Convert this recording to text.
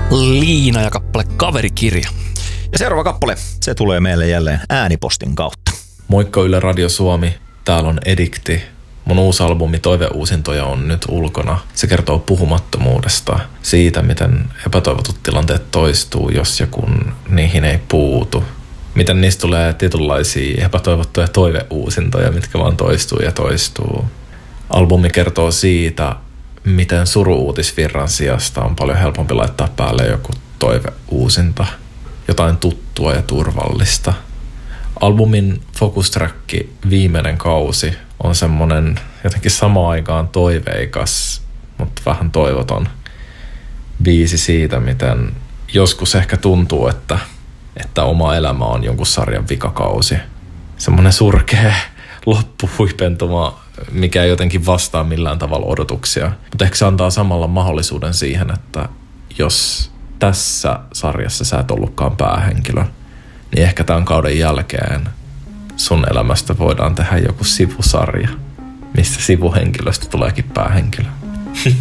Liina ja kappale Kaverikirja. Ja seuraava kappale, se tulee meille jälleen äänipostin kautta. Moikka Yle Radio Suomi, täällä on Edikti. Mun uusi albumi Toiveuusintoja on nyt ulkona. Se kertoo puhumattomuudesta, siitä miten epätoivotut tilanteet toistuu, jos ja kun niihin ei puutu. Miten niistä tulee tietynlaisia epätoivottuja toiveuusintoja, mitkä vaan toistuu ja toistuu. Albumi kertoo siitä, miten suru-uutisvirran sijasta on paljon helpompi laittaa päälle joku toiveuusinta. Jotain tuttua ja turvallista. Albumin fokustracki Viimeinen kausi on semmonen jotenkin samaan aikaan toiveikas, mutta vähän toivoton biisi siitä, miten joskus ehkä tuntuu, että oma elämä on jonkun sarjan vikakausi. Semmonen surkea loppuhuipentuma, mikä ei jotenkin vastaa millään tavalla odotuksia. Mutta ehkä se antaa samalla mahdollisuuden siihen, että jos tässä sarjassa sä et ollutkaan päähenkilö, niin ehkä tämän kauden jälkeen sun elämästä voidaan tehdä joku sivusarja, missä sivuhenkilöstä tuleekin päähenkilö.